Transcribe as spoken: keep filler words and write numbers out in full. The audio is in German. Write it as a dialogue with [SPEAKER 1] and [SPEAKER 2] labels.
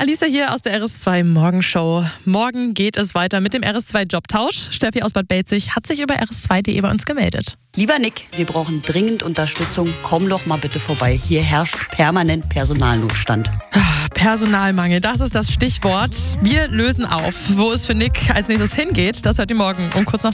[SPEAKER 1] Alicia hier aus der R S zwei Morgenshow. Morgen geht es weiter mit dem R S zwei Jobtausch. Steffi aus Bad Belzig hat sich über r s zwei punkt de bei uns gemeldet.
[SPEAKER 2] Lieber Nick, wir brauchen dringend Unterstützung. Komm doch mal bitte vorbei. Hier herrscht permanent Personalnotstand.
[SPEAKER 1] Personalmangel, das ist das Stichwort. Wir lösen auf. Wo es für Nick als nächstes hingeht, das hört ihr morgen um kurz nach